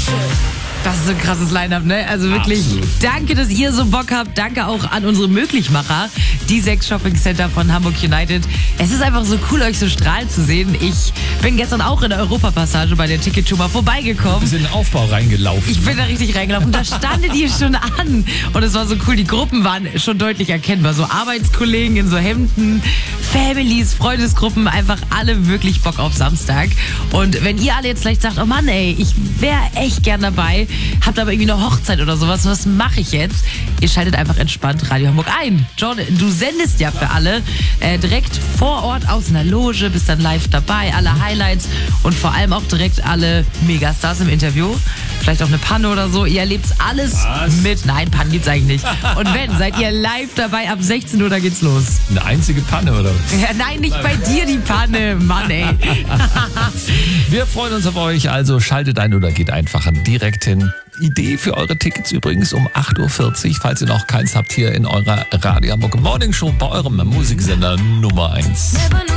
Das ist so ein krasses Line-Up, ne? Also wirklich, Danke, dass ihr so Bock habt. Danke auch an unsere Möglichmacher, die 6 Shopping-Center von Hamburg United. Es ist einfach so cool, euch so strahlen zu sehen. Ich bin gestern auch in der Europapassage bei der Ticket-Tour mal vorbeigekommen. Du bist in den Aufbau reingelaufen. Ich bin da richtig reingelaufen. Da standet ihr schon an. Und es war so cool. Die Gruppen waren schon deutlich erkennbar. So Arbeitskollegen in so Hemden, Families, Freundesgruppen. Einfach alle wirklich Bock auf Samstag. Und wenn ihr alle jetzt vielleicht sagt, oh Mann, ey, ich wäre echt gern dabei, habt aber irgendwie eine Hochzeit oder sowas, was mache ich jetzt? Ihr schaltet einfach entspannt Radio Hamburg ein. John, du sendest ja für alle direkt vor Ort aus einer Loge, bist dann live dabei, alle Highlights und vor allem auch direkt alle Megastars im Interview. Vielleicht auch eine Panne oder so. Ihr erlebt alles mit. Nein, Pannen gibt's eigentlich nicht. Und wenn, seid ihr live dabei ab 16 Uhr, da geht's los. Eine einzige Panne, oder? Ja, nein, nicht bei dir die Panne, Mann, ey. Wir freuen uns auf euch, also schaltet ein oder geht einfach direkt hin. Idee für eure Tickets übrigens um 8.40 Uhr, falls ihr noch keins habt hier in eurer Radio Hamburg Morning Show bei eurem Musiksender Nummer 1.